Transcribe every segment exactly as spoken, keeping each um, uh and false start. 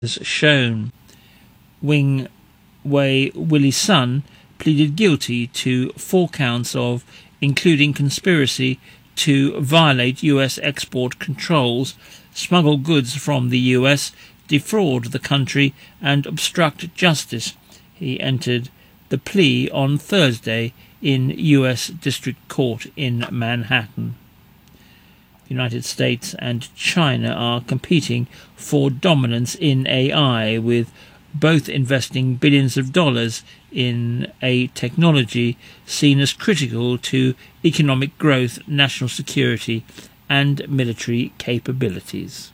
has shown. Wing Wei Willie's son pleaded guilty to four counts of including conspiracy to violate U S export controls, smuggle goods from the U S, defraud the country and obstruct justice. He entered the plea on Thursday in U S District Court in Manhattan. The United States and China are competing for dominance in A I, with both investing billions of dollars in a technology seen as critical to economic growth, national security, and military capabilities.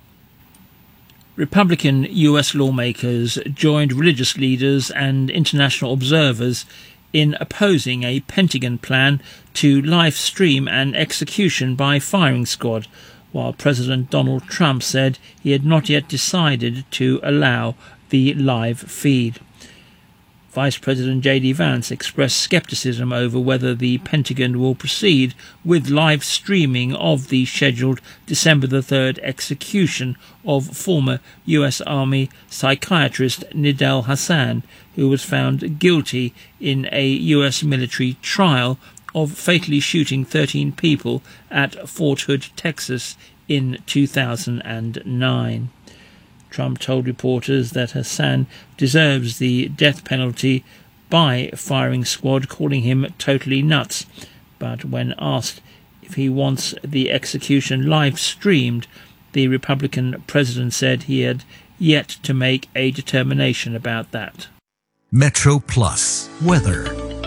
Republican U S lawmakers joined religious leaders and international observers in opposing a Pentagon plan to live stream an execution by firing squad, while President Donald Trump said he had not yet decided to allow the live feed. Vice President J D Vance expressed skepticism over whether the Pentagon will proceed with live streaming of the scheduled December the third execution of former U S Army psychiatrist Nidal Hasan, who was found guilty in a U S military trial of fatally shooting thirteen people at Fort Hood, Texas in two thousand nine. Trump told reporters that Hasan deserves the death penalty by firing squad, calling him totally nuts. But when asked if he wants the execution live streamed, the Republican president said he had yet to make a determination about that. Metro Plus weather.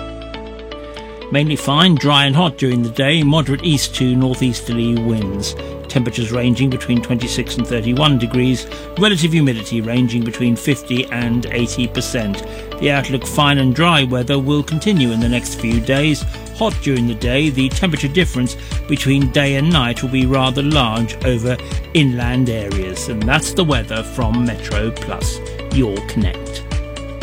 Mainly fine, dry and hot during the day, moderate east to northeasterly winds. Temperatures ranging between twenty-six and thirty-one degrees, relative humidity ranging between fifty and eighty percent. The outlook fine and dry weather will continue in the next few days. Hot during the day, the temperature difference between day and night will be rather large over inland areas. And that's the weather from Metro Plus, your Connect.